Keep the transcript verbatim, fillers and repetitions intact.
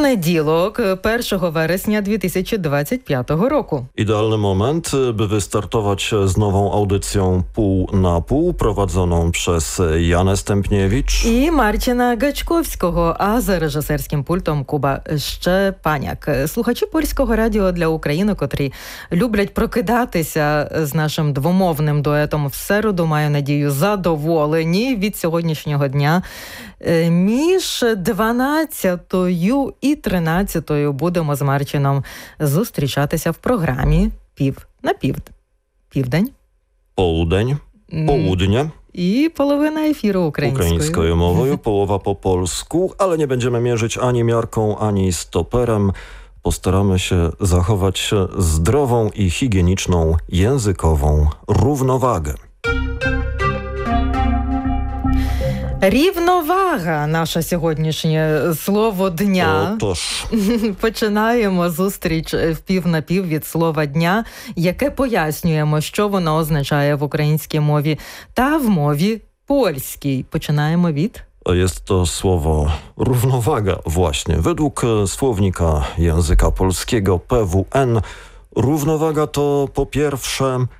Понеділок, першого вересня дві тисячі двадцять п'ятого roku. Idealny moment, by wystartować z nową audycją Pół na Pół, prowadzoną przez Janę Stępniewicz і Марчина Гачковського, а за режисерським пультом Куба Щепаняк. Слухачі Польського радіо для України, котрі люблять прокидатися з нашим двомовним дуетом в середу, маю надію, задоволені від сьогоднішнього дня. Між дванадцятою і тринадцятою будемо з Марчином зустрічатися в програмі «Пів на пів». Південь. Połudeń, południe. I połowina efiru ukraińskiego. Ukraińską mową, połowa po polsku, ale nie będziemy mierzyć ani miarką, ani stoperem. Postaramy się zachować zdrową i higieniczną językową równowagę. Рівновага – наше сьогоднішнє слово дня. Отож. Починаємо зустріч в пів на пів від слова дня, яке пояснюємо, що воно означає в українській мові та в mові польській. Починаємо від... Jest to słowo równowaga właśnie. Według słownika języka polskiego P W N równowaga to po pierwsze